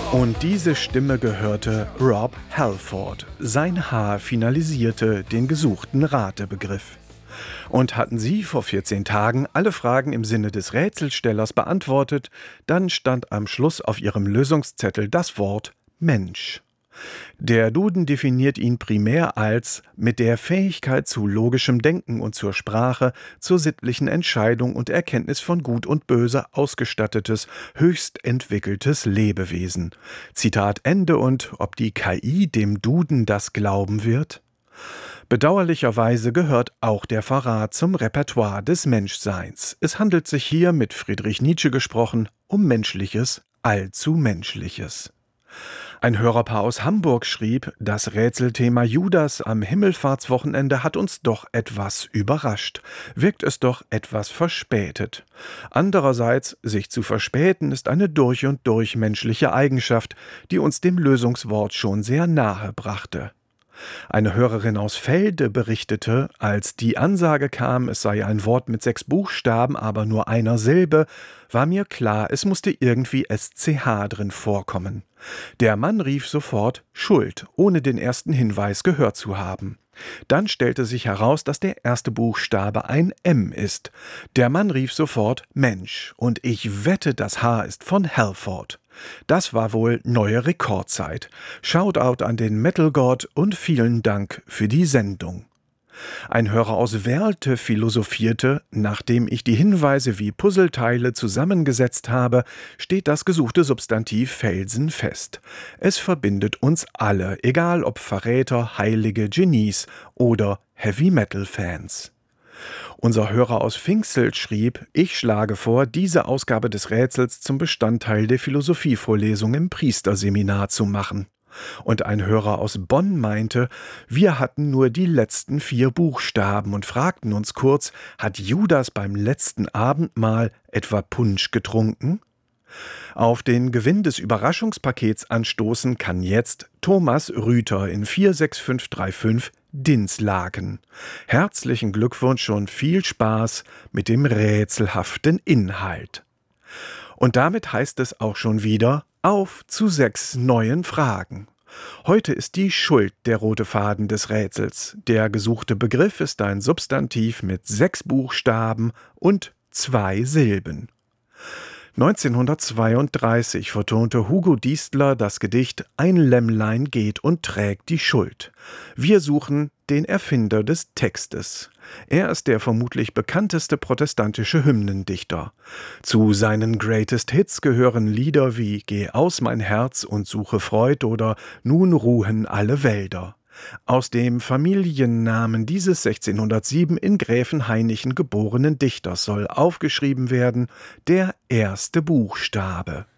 Und diese Stimme gehörte Rob Halford. Sein H finalisierte den gesuchten Ratebegriff. Und hatten Sie vor 14 Tagen alle Fragen im Sinne des Rätselstellers beantwortet, dann stand am Schluss auf Ihrem Lösungszettel das Wort Mensch. Der Duden definiert ihn primär als mit der Fähigkeit zu logischem Denken und zur Sprache, zur sittlichen Entscheidung und Erkenntnis von Gut und Böse ausgestattetes, höchst entwickeltes Lebewesen. Zitat Ende. Und ob die KI dem Duden das glauben wird? Bedauerlicherweise gehört auch der Verrat zum Repertoire des Menschseins. Es handelt sich hier, mit Friedrich Nietzsche gesprochen, um Menschliches, allzu Menschliches. Ein Hörerpaar aus Hamburg schrieb, das Rätselthema Judas am Himmelfahrtswochenende hat uns doch etwas überrascht. Wirkt es doch etwas verspätet. Andererseits, sich zu verspäten, ist eine durch und durch menschliche Eigenschaft, die uns dem Lösungswort schon sehr nahe brachte. Eine Hörerin aus Felde berichtete, als die Ansage kam, es sei ein Wort mit 6 Buchstaben, aber nur einer Silbe, war mir klar, es musste irgendwie SCH drin vorkommen. Der Mann rief sofort Schuld, ohne den ersten Hinweis gehört zu haben. Dann stellte sich heraus, dass der erste Buchstabe ein M ist. Der Mann rief sofort Mensch, und ich wette, das H ist von Halford. Das war wohl neue Rekordzeit. Shoutout an den Metal-Gott und vielen Dank für die Sendung. Ein Hörer aus Werlte philosophierte, nachdem ich die Hinweise wie Puzzleteile zusammengesetzt habe, steht das gesuchte Substantiv Felsen fest. Es verbindet uns alle, egal ob Verräter, Heilige, Genies oder Heavy-Metal-Fans. Unser Hörer aus Pfingstelt schrieb, ich schlage vor, diese Ausgabe des Rätsels zum Bestandteil der Philosophievorlesung im Priesterseminar zu machen. Und ein Hörer aus Bonn meinte, wir hatten nur die letzten 4 Buchstaben und fragten uns kurz, hat Judas beim letzten Abendmahl etwa Punsch getrunken? Auf den Gewinn des Überraschungspakets anstoßen kann jetzt Thomas Rüther in 46535 Dinslaken. Herzlichen Glückwunsch und viel Spaß mit dem rätselhaften Inhalt. Und damit heißt es auch schon wieder auf zu 6 neuen Fragen. Heute ist die Schuld der rote Faden des Rätsels. Der gesuchte Begriff ist ein Substantiv mit 6 Buchstaben und 2 Silben. 1932 vertonte Hugo Diestler das Gedicht Ein Lämmlein geht und trägt die Schuld. Wir suchen den Erfinder des Textes. Er ist der vermutlich bekannteste protestantische Hymnendichter. Zu seinen Greatest Hits gehören Lieder wie Geh aus mein Herz und suche Freud oder Nun ruhen alle Wälder. Aus dem Familiennamen dieses 1607 in Gräfenhainichen geborenen Dichters soll aufgeschrieben werden der erste Buchstabe.